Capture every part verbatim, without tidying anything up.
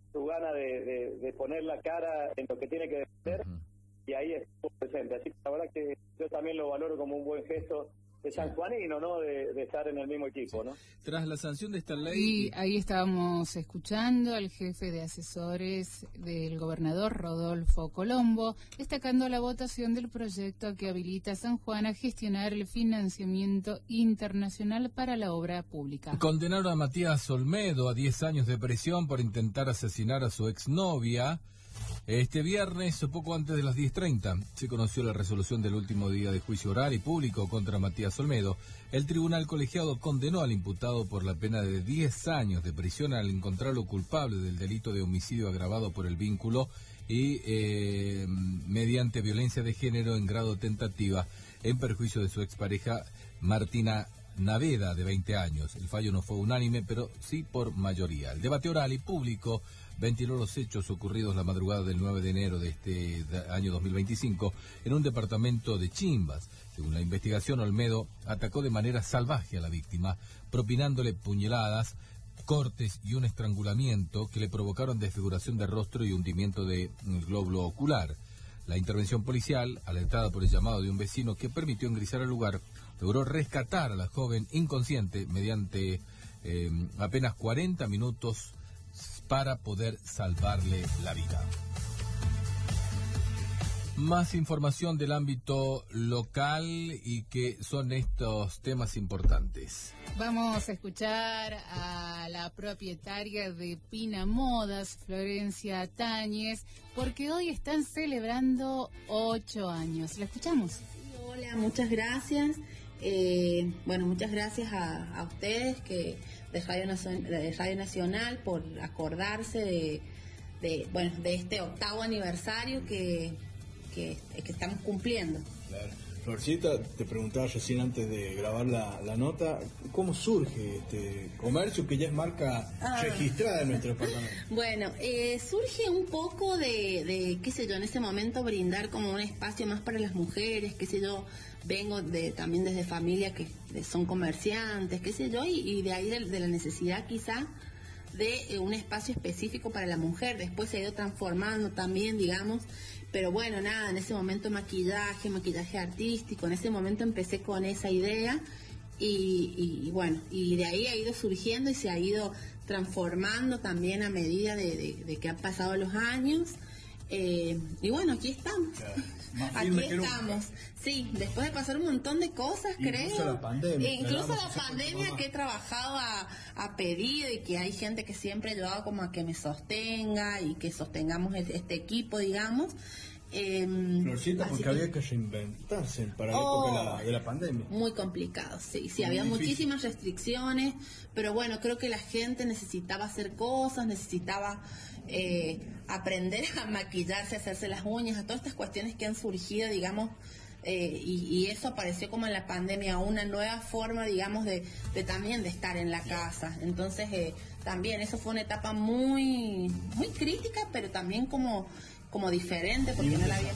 su gana de, de, de poner la cara en lo que tiene que defender, uh-huh. y ahí estuvo presente. Así que la verdad que yo también lo valoro como un buen gesto de sanjuanino, ¿no? De, de estar en el mismo equipo, ¿no? Tras la sanción de esta ley... Y ahí estábamos escuchando al jefe de asesores del gobernador, Rodolfo Colombo, destacando la votación del proyecto que habilita a San Juan a gestionar el financiamiento internacional para la obra pública. Condenaron a Matías Olmedo a diez años de prisión por intentar asesinar a su exnovia. Este viernes, poco antes de las diez treinta, se conoció la resolución del último día de juicio oral y público contra Matías Olmedo. El tribunal colegiado condenó al imputado por la pena de diez años de prisión al encontrarlo culpable del delito de homicidio agravado por el vínculo y eh, mediante violencia de género en grado tentativa en perjuicio de su expareja Martina Naveda, de veinte años. El fallo no fue unánime, pero sí por mayoría. El debate oral y público ventiló los hechos ocurridos la madrugada del nueve de enero de este año dos mil veinticinco en un departamento de Chimbas. Según la investigación, Olmedo atacó de manera salvaje a la víctima, propinándole puñaladas, cortes y un estrangulamiento que le provocaron desfiguración de rostro y hundimiento del glóbulo ocular. La intervención policial, alertada por el llamado de un vecino que permitió ingresar al lugar, logró rescatar a la joven inconsciente mediante eh, apenas cuarenta minutos para poder salvarle la vida. Más información del ámbito local y que son estos temas importantes. Vamos a escuchar a la propietaria de Pina Modas, Florencia Táñez, porque hoy están celebrando ocho años. ¿La escuchamos? Hola, muchas gracias. Eh, bueno, muchas gracias a, a ustedes que de Radio, Nacion- de Radio Nacional por acordarse de, de, bueno, de este octavo aniversario que, que, que estamos cumpliendo. Claro. Florcita, te preguntaba recién antes de grabar la, la nota, ¿cómo surge este comercio que ya es marca ah. registrada en nuestro departamento? Bueno, eh, surge un poco de, de, qué sé yo, en ese momento brindar como un espacio más para las mujeres, qué sé yo, vengo de también desde familias que son comerciantes, qué sé yo, y, y de ahí de, de la necesidad quizá de eh, un espacio específico para la mujer. Después se ha ido transformando también, digamos, pero bueno, nada, en ese momento maquillaje, maquillaje artístico, en ese momento empecé con esa idea y, y, y bueno, y de ahí ha ido surgiendo y se ha ido transformando también a medida de, de, de que han pasado los años. Eh, y bueno, aquí estamos. Claro. Aquí estamos. Sí, después de pasar un montón de cosas, incluso creo. La pandemia, eh, incluso la pandemia que he trabajado a, a pedido y que hay gente que siempre he ayudado como a que me sostenga y que sostengamos el, este equipo, digamos. Eh, Florcita, porque que, había que reinventarse para la oh, época de la, de la pandemia. Muy complicado, sí, sí, había difícil. Muchísimas restricciones, pero bueno, creo que la gente necesitaba hacer cosas, necesitaba eh, aprender a maquillarse, a hacerse las uñas, a todas estas cuestiones que han surgido, digamos, eh, y, y eso apareció como en la pandemia, una nueva forma, digamos, de, de también de estar en la casa. Entonces, eh, también eso fue una etapa muy, muy crítica, pero también como como diferente porque no la había.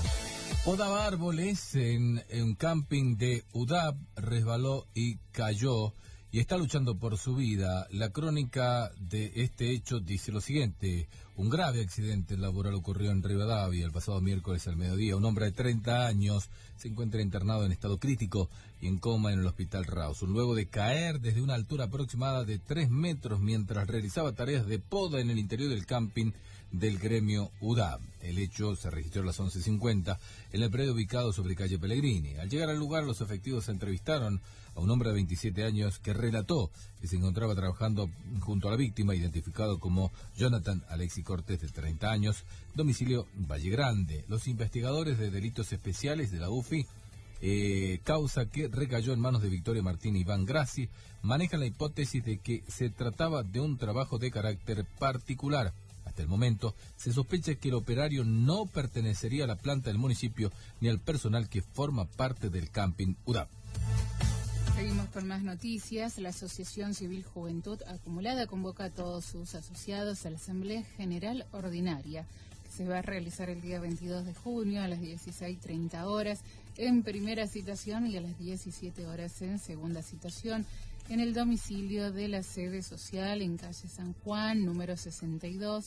Podaba árboles en, en un camping de Udab, resbaló y cayó y está luchando por su vida. La crónica de este hecho dice lo siguiente: un grave accidente laboral ocurrió en Rivadavia el pasado miércoles al mediodía. Un hombre de treinta años se encuentra internado en estado crítico y en coma en el hospital Rawson, luego de caer desde una altura aproximada de tres metros mientras realizaba tareas de poda en el interior del camping del gremio Udab. El hecho se registró a las once cincuenta en el predio ubicado sobre calle Pellegrini. Al llegar al lugar, los efectivos entrevistaron a un hombre de veintisiete años que relató que se encontraba trabajando junto a la víctima, identificado como Jonathan Alexi Cortés, de treinta años, domicilio Valle Grande. Los investigadores de delitos especiales de la U F I, eh, causa que recayó en manos de Victoria Martín y Iván Grassi, manejan la hipótesis de que se trataba de un trabajo de carácter particular. Hasta el momento, se sospecha que el operario no pertenecería a la planta del municipio ni al personal que forma parte del camping Udab. Seguimos con más noticias. La Asociación Civil Juventud Acumulada convoca a todos sus asociados a la Asamblea General Ordinaria, que se va a realizar el día veintidós de junio a las dieciséis treinta horas en primera citación y a las diecisiete horas en segunda citación, en el domicilio de la sede social en calle San Juan, número sesenta y dos,